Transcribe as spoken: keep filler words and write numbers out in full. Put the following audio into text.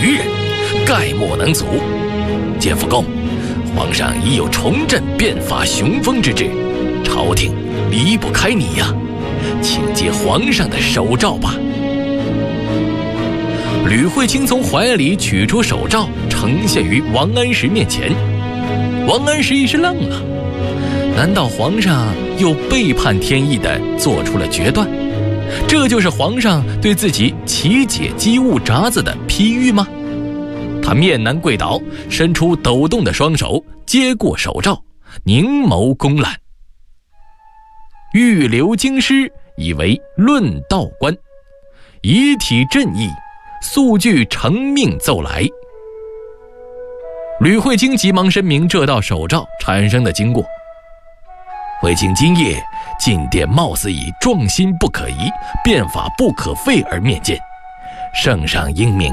愚人，概莫能阻。见复公，皇上已有重振变法雄风之志，朝廷离不开你呀，请接皇上的手诏吧。吕惠卿从怀里取出手诏，呈现于王安石面前。王安石一时愣了，难道皇上又背叛天意地做出了决断？这就是皇上对自己奇解机务札子的批谕吗？他面南跪倒，伸出抖动的双手，接过手诏，凝眸公览。预留京师，以为论道官，遗体朕意，速具承命奏来。吕惠卿急忙申明这道手诏产生的经过。惠卿今夜进殿，貌似以壮心不可移，变法不可废而面见，圣上英明